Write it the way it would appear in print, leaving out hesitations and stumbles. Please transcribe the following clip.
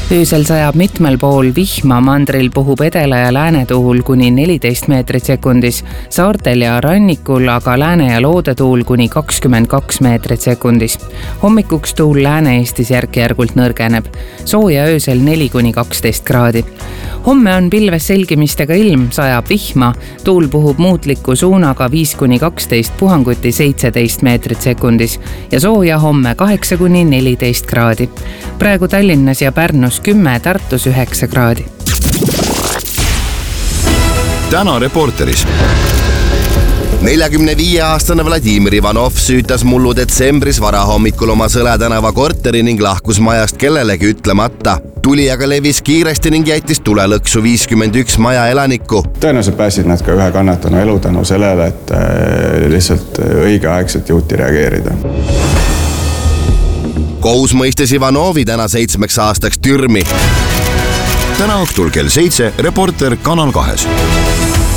Öösel sajab mitmel pool vihma, mandril puhub edela- ja läänetuul kuni 14 meetrit sekundis, saartel ja rannikul aga lääne- ja loodetuul kuni 22 meetrit sekundis. Hommikuks tuul Lääne-Eestis järk-järgult nõrgeneb, sooja öösel 4–12 kraadi. Homme on pilves selgimistega ilm, sajab vihma, tuul puhub muutliku suunaga 5–12, puhanguti 17 meetrit sekundis ja sooja homme 8–14 kraadi. Praegu Tallinnas ja Pärnus 10, Tartus 9 kraadi. Täna Reporteris. 45-aastane Vladimir Ivanov süütas mullu detsembris varahommikul oma Sõle tänava korteri ning lahkus majast kellelegi ütlemata. Tuli aga levis kiiresti ning jättis tulelõksu 51 maja elanikku. Tõenäoliselt pääsid nad ka ühe kannatanu elu tänu sellele, et lihtsalt õigeaegselt jõuti reageerida. Kohus mõistis Ivanovi täna 7 aastaks türmi. Täna õhtul kell 7 Reporter Kanal 2.